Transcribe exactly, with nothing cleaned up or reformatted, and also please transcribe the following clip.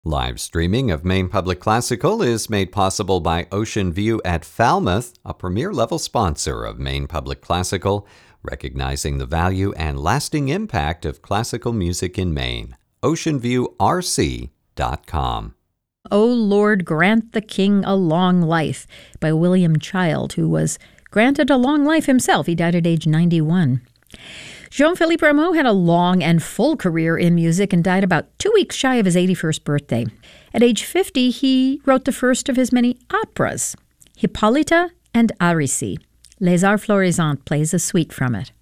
Live streaming of Maine Public Classical is made possible by Ocean View at Falmouth, a premier-level sponsor of Maine Public Classical, recognizing the value and lasting impact of classical music in Maine. ocean view r c dot com. O Lord, Grant the King a Long Life by William Child, who was granted a long life himself. He died at age ninety-one. Jean-Philippe Rameau had a long and full career in music and died about two weeks shy of his eighty-first birthday. At age fifty, he wrote the first of his many operas, Hippolyta and Aricie. Les Arts Florissants plays a suite from it.